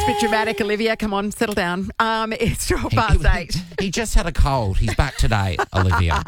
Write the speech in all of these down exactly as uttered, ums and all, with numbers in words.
bit dramatic, Olivia. Come on, settle down. Um, it's twelve He, past he, eight. he just had a cold. He's back today, Olivia.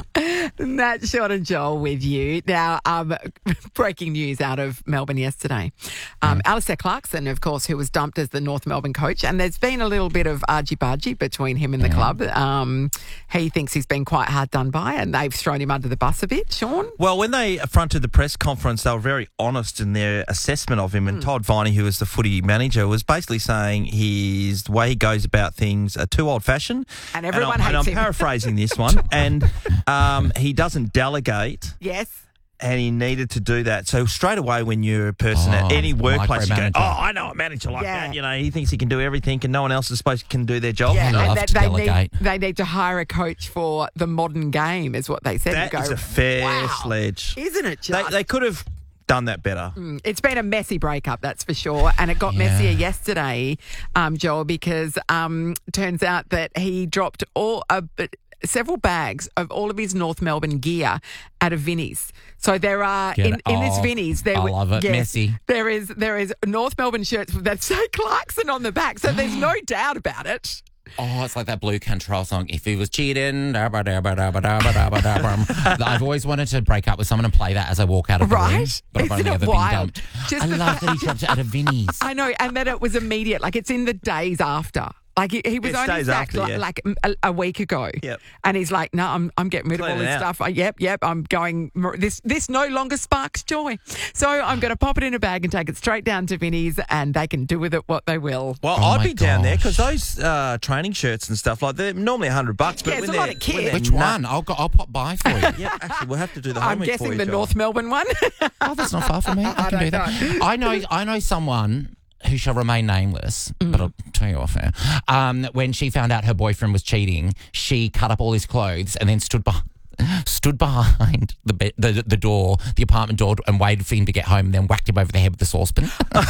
Nat, Sean and Joel with you. Now, um, breaking news out of Melbourne yesterday. Um, Mm. Alistair Clarkson, of course, who was dumped as the North Melbourne coach, and there's been a little bit of argy-bargy between him and the Yeah. club. Um, he thinks he's been quite hard done by, and they've thrown him under the bus a bit, Sean. Well, when they fronted the press conference, they were very honest in their assessment of him. And Mm. Todd Viney, who was the footy manager, was basically saying his the way he goes about things are too old-fashioned. And everyone and I'm, hates and I'm him. paraphrasing this one. And um, he doesn't delegate. Yes. And he needed to do that. So straight away, when you're a person Oh, at any workplace, you go, micromanager. "Oh, I know a manager like Yeah. that." You know, he thinks he can do everything, and no one else is supposed to can do their job. Yeah, I and love that to they delegate. need they need to hire a coach for the modern game, is what they said. That You go, is a fair wow, sledge. isn't it? They, Just? they could have done that better. It's been a messy breakup, that's for sure. And it got Yeah. messier yesterday, um, Joel, because um, turns out that he dropped all uh, several bags of all of his North Melbourne gear at a Vinnie's. So there are Get in, it. in this Oh, Vinnie's. There I were- love it. yes, Messy. There is there is North Melbourne shirts that say Clarkson on the back. So there's no doubt about it. Oh, it's like that Blue Control song. If he was cheating, da, ba, da, ba, da, ba, da, ba, da, ba, da, bum. I've always wanted to break up with someone and play that as I walk out of the room. Right? But I've Isn't only it ever wild? been dumped. Just I the love that he dropped it at a Vinnie's. I know, and that it was immediate. Like it's in the days after. Like he, he was It's only days sacked after, like, yeah. like a, a week ago. Yep. And he's like, "No, I'm I'm getting rid of all Clean it this out. stuff. I, yep, yep. I'm going. This this no longer sparks joy. So I'm going to pop it in a bag and take it straight down to Vinnie's, and they can do with it what they will." Well, Oh I'd my be down there because gosh. those uh, training shirts and stuff like they're normally a hundred bucks. But Yeah, it's when a lot they're- of kit. when they're Which nut- one? I'll go, I'll pop by for you. Yeah, actually, we'll have to do the I'm homework for guessing you, the Joel. North Melbourne one. Oh, that's not far from me. I, can don't do that. I know. I know someone who shall remain nameless, but I'll tell you off air. Um, when she found out her boyfriend was cheating, she cut up all his clothes and then stood behind. Stood behind the, be- the the door, the apartment door, and waited for him to get home. And then whacked him over the head with the saucepan.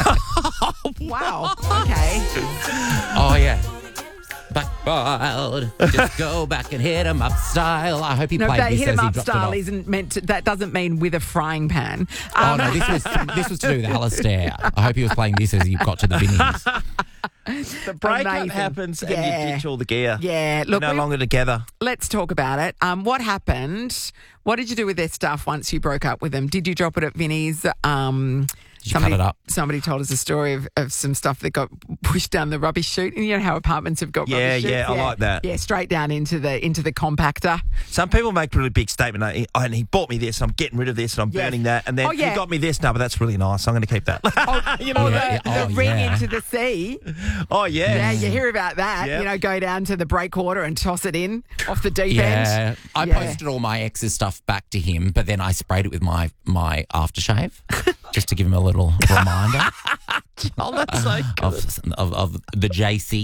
Wow. Okay. Oh yeah, back wild. Just go back and hit him up style. I hope he No, played that this hit as him he up dropped it style off. isn't meant to. That doesn't mean with a frying pan. Oh Um, no, this was this was to do with Alistair. I hope he was playing this as he got to the Vinnie's. The breakup Amazing. happens and Yeah. you ditch all the gear. Yeah, You're look, no we- longer together. Let's talk about it. Um, what happened? What did you do with their stuff once you broke up with them? Did you drop it at Vinnie's? Um, Did you somebody, cut it up? Somebody told us a story of, of some stuff that got pushed down the rubbish chute. And you know how apartments have got Yeah, rubbish chutes? yeah, I like that. Yeah, straight down into the into the compactor. Some people make a really big statement. "Oh, he- And he bought me this. I'm getting rid of this, and I'm Yes. burning that. And then Oh, yeah. he got me this. No, but that's really nice. I'm going to keep that. you know Or Yeah, the, yeah. the Oh, ring yeah. into the sea. Oh yeah. Yeah, you hear about that. Yep. You know, go down to the breakwater and toss it in off the deep Yeah, end. I Yeah. posted all my ex's stuff back to him, but then I sprayed it with my my aftershave just to give him a little reminder Oh, that's so of, of of the J C.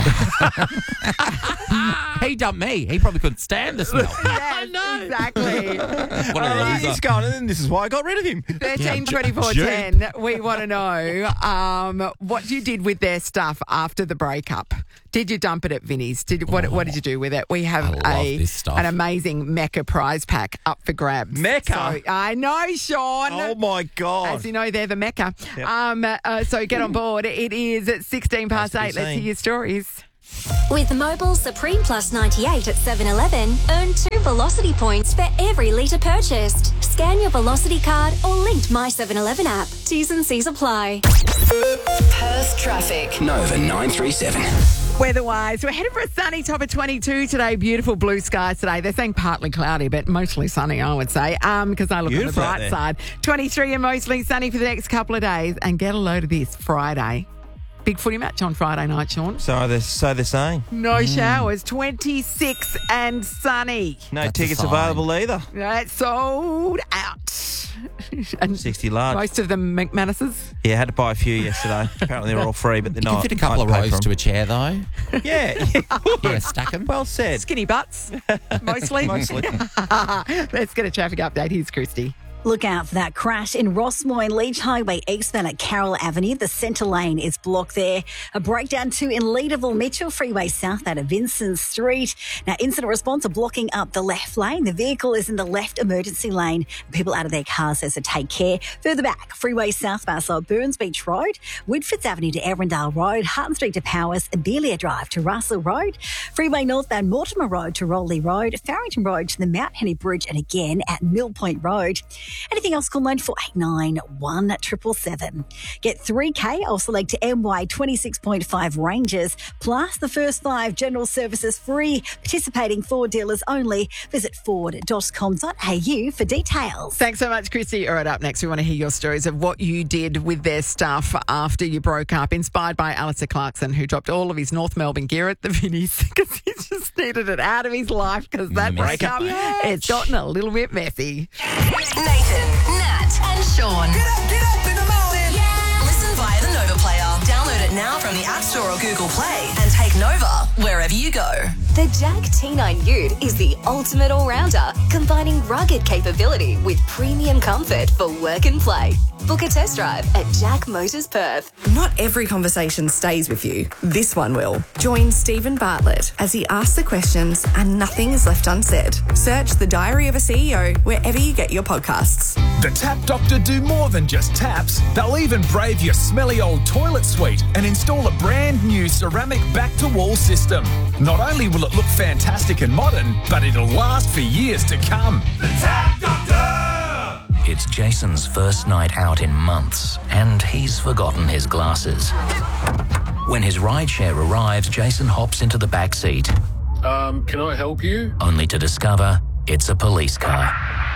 He dumped me. He probably couldn't stand the smell. Yes, exactly. What a Oh, loser. he's going, and this is why I got rid of him. Thirteen twenty four ten. We want to know um, what you did with their stuff after the breakup. Did you dump it at Vinnie's? Did what? What did you do with it? We have I love a this stuff. an amazing Mecca prize pack up for grabs. Mecca? So, I know, Sean. Oh my god. As you know, they're the Mecca. Yep. Um, uh, so get on board. It is at sixteen past As we eight. Let's say. hear your stories. With Mobile Supreme Plus ninety-eight at seven eleven, earn two Velocity points for every litre purchased. Scan your Velocity card or linked My seven eleven app. T's and C's apply. Perth traffic. Nova nine three seven. Weather-wise, we're heading for a sunny top of twenty-two today. Beautiful blue skies today. They're saying partly cloudy, but mostly sunny, I would say, um, because I look Beautiful on out the bright there. side. twenty-three and mostly sunny for the next couple of days. And get a load of this Friday. Big footy match on Friday night, Sean. So they're, so they're saying. No showers, twenty-six and sunny. No That's a tickets sign. available either. That's sold out. And sixty large. most of them McManuses. Yeah, I had to buy a few yesterday. Apparently they're all free, but they're You not. can fit a couple of I'd pay rows for to a 'em. chair, though. Yeah. Yeah, stack 'em. Well said. Skinny butts, mostly. Mostly. Let's get a traffic update. Here's Christy. Look out for that crash in Rossmoor and Leach Highway eastbound at Carroll Avenue. The centre lane is blocked there. A breakdown too in Leederville Mitchell Freeway south out of Vincent Street. Now, incident response are blocking up the left lane. The vehicle is in the left emergency lane. People out of their cars, so take care. Further back, Freeway southbound so Burns Beach Road, Woodfords Avenue to Arundel Road, Harton Street to Powers, Abelia Drive to Russell Road, Freeway northbound Mortimer Road to Rowley Road, Farrington Road to the Mount Henry Bridge, and again at Mill Point Road. Anything else, call nine four eight nine, one seven seven seven. Get three K also leg to M Y twenty-six point five Rangers, plus the first five general services free. Participating Ford dealers only. Visit ford dot com dot a u for details. Thanks so much, Christy. All right, up next, we want to hear your stories of what you did with their stuff after you broke up. Inspired by Alistair Clarkson, who dropped all of his North Melbourne gear at the Vinnies because he just needed it out of his life because that breakup, it's gotten a little bit messy. Nathan, Nat, and Sean. Get up, get up in the morning. Yeah. Listen via the Nova Player. Download it now from the App Store or Google Play and take Nova wherever you go. The Jag T nine Ute is the ultimate all-rounder, combining rugged capability with premium comfort for work and play. Book a test drive at Jag Motors Perth. Not every conversation stays with you. This one will. Join Stephen Bartlett as he asks the questions and nothing is left unsaid. Search The Diary of a C E O wherever you get your podcasts. The Tap Doctor do more than just taps. They'll even brave your smelly old toilet suite and install a brand new ceramic back-to-wall system. Not only will it look fantastic and modern, but it'll last for years to come. The Tap Doctor! It's Jason's first night out in months, and he's forgotten his glasses. When his rideshare arrives, Jason hops into the back seat. Um, can I help you? Only to discover it's a police car.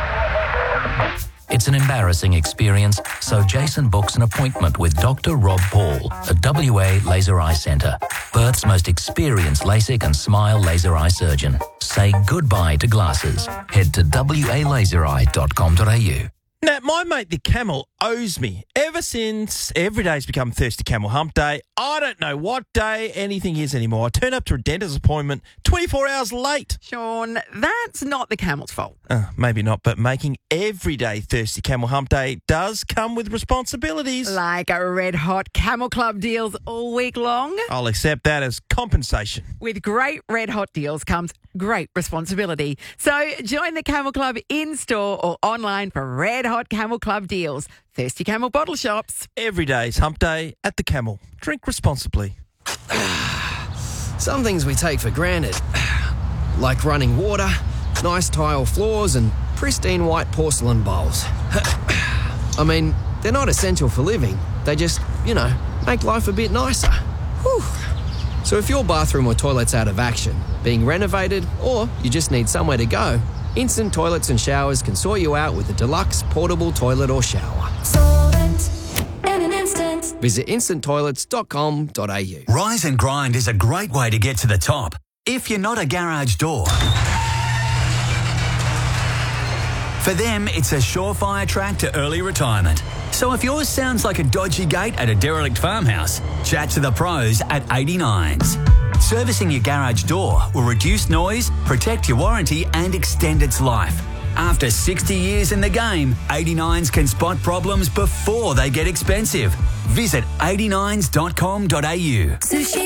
It's an embarrassing experience, so Jason books an appointment with Doctor Rob Paul at W A Laser Eye Centre, Perth's most experienced LASIK and SMILE laser eye surgeon. Say goodbye to glasses. Head to w a laser eye dot com dot a u. Now, my mate the camel owes me. Ever since every day's become Thirsty Camel Hump Day, I don't know what day anything is anymore. I turn up to a dentist appointment twenty-four hours late. Sean, that's not the camel's fault. Uh, maybe not, but making every day Thirsty Camel Hump Day does come with responsibilities. Like a red hot Camel Club deals all week long. I'll accept that as compensation. With great red hot deals comes great responsibility. So join the Camel Club in-store or online for red hot Camel Club deals. Thirsty Camel bottle shops. Every day's Hump Day at the Camel. Drink responsibly. Some things we take for granted, like running water, nice tile floors and pristine white porcelain bowls. I mean, they're not essential for living. They just, you know, make life a bit nicer. Whew. So if your bathroom or toilet's out of action, being renovated, or you just need somewhere to go, Instant Toilets and Showers can sort you out with a deluxe portable toilet or shower. Solvent in an instant. Visit instant toilets dot com dot a u. Rise and Grind is a great way to get to the top if you're not a garage door. For them, it's a surefire track to early retirement. So if yours sounds like a dodgy gate at a derelict farmhouse, chat to the pros at eighty-nines. Servicing your garage door will reduce noise, protect your warranty and extend its life. After sixty years in the game, eighty-nines can spot problems before they get expensive. Visit eighty-nines dot com dot a u. Sushi